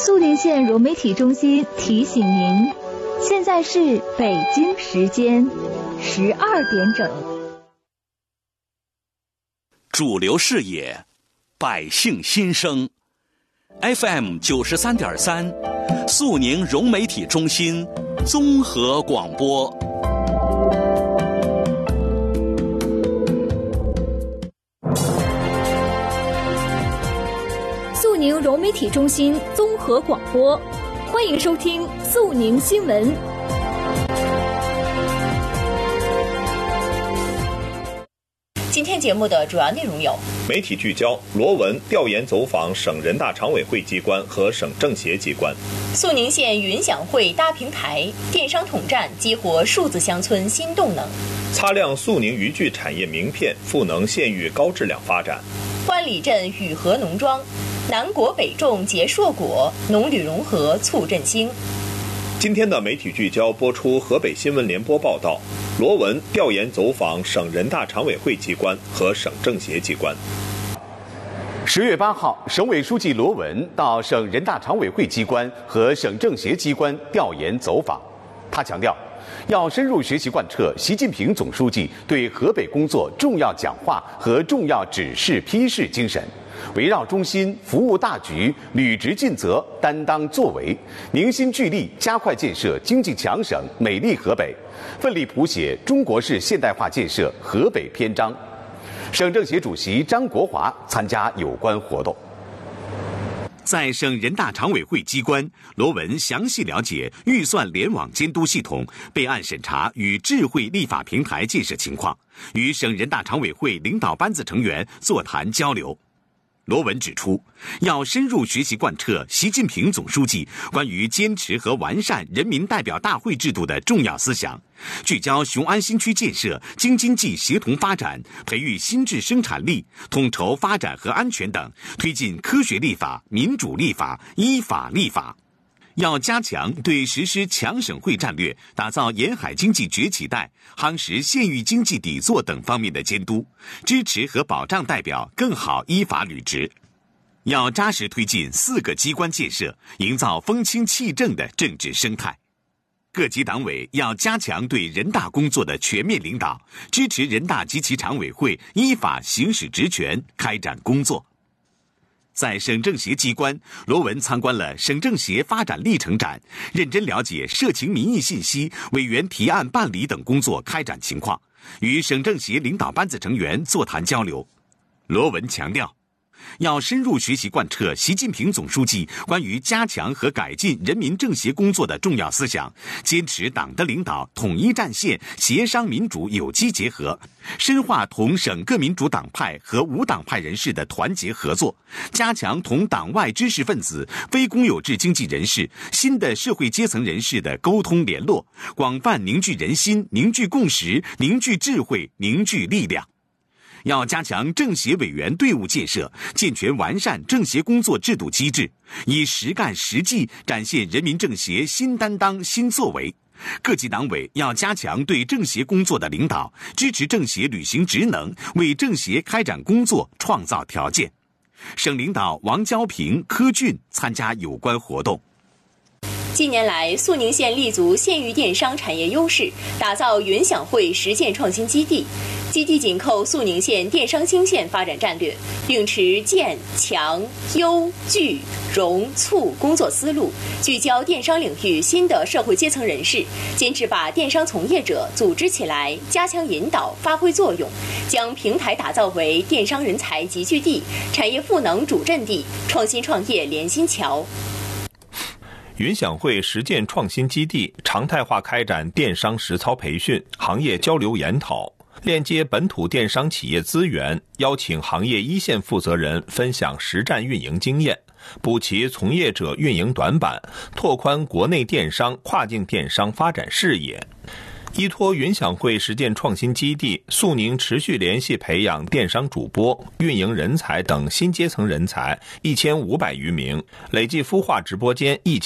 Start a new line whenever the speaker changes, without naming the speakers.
肃宁县融媒体中心提醒您，现在是北京时间12点整。
主流视野，百姓心声。FM 93.3，肃宁融媒体中心综合广播。
肃宁融媒体中心综合广播，欢迎收听肃宁新闻。
今天节目的主要内容有：
媒体聚焦，罗文调研走访省人大常委会机关和省政协机关；
肃宁县云享会搭平台，电商统战激活数字乡村新动能；
擦亮肃宁渔具产业名片，赋能县域高质量发展；
欢里镇雨禾农庄，南果北种结硕果，农旅融合促振兴。
今天的媒体聚焦播出河北新闻联播报道，罗文调研走访省人大常委会机关和省政协机关。
10月8号，省委书记罗文到省人大常委会机关和省政协机关调研走访。他强调，要深入学习贯彻习近平总书记对河北工作重要讲话和重要指示批示精神，围绕中心、服务大局，履职尽责，担当作为，凝心聚力，加快建设经济强省、美丽河北，奋力谱写中国式现代化建设河北篇章。省政协主席张国华参加有关活动。
在省人大常委会机关，罗文详细了解预算联网监督系统、备案审查与智慧立法平台建设情况，与省人大常委会领导班子成员座谈交流。罗文指出，要深入学习贯彻习近平总书记关于坚持和完善人民代表大会制度的重要思想，聚焦雄安新区建设、京津冀协同发展、培育新质生产力、统筹发展和安全等，推进科学立法、民主立法、依法立法。要加强对实施强省会战略、打造沿海经济崛起带、夯实县域经济底座等方面的监督，支持和保障代表更好依法履职。要扎实推进4个机关建设，营造风清气正的政治生态。各级党委要加强对人大工作的全面领导，支持人大及其常委会依法行使职权，开展工作。在省政协机关，罗文参观了省政协发展历程展，认真了解社情民意信息、委员提案办理等工作开展情况，与省政协领导班子成员座谈交流。罗文强调，要深入学习贯彻习近平总书记关于加强和改进人民政协工作的重要思想，坚持党的领导统一战线、协商民主有机结合，深化同省各民主党派和无党派人士的团结合作，加强同党外知识分子、非公有制经济人士、新的社会阶层人士的沟通联络，广泛凝聚人心、凝聚共识、凝聚智慧、凝聚力量。要加强政协委员队伍建设，健全完善政协工作制度机制，以实干实际展现人民政协新担当新作为。各级党委要加强对政协工作的领导，支持政协履行职能，为政协开展工作创造条件。省领导王娇平、柯俊参加有关活动。
近年来，肃宁县立足县域电商产业优势，打造云享会实践创新基地，积极紧扣肃宁县电商兴县发展战略，秉持建、强、优、聚、融、促工作思路，聚焦电商领域新的社会阶层人士，坚持把电商从业者组织起来，加强引导，发挥作用，将平台打造为电商人才集聚地、产业赋能主阵地、创新创业连心桥。
云享会实践创新基地常态化开展电商实操培训、行业交流研讨，链接本土电商企业资源，邀请行业一线负责人分享实战运营经验，补齐从业者运营短板，拓宽国内电商、跨境电商发展视野。依托云享会实践创新基地，肃宁持续联系培养电商主播、运营人才等新阶层人才1500余名，累计孵化直播间